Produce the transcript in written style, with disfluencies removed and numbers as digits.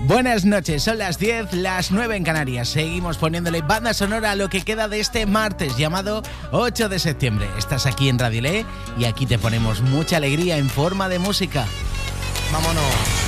Buenas noches, son las 10, las 9 en Canarias. Seguimos poniéndole banda sonora a lo que queda de este martes llamado 8 de septiembre. Estás aquí en Radio Le y aquí te ponemos mucha alegría en forma de música. Vámonos.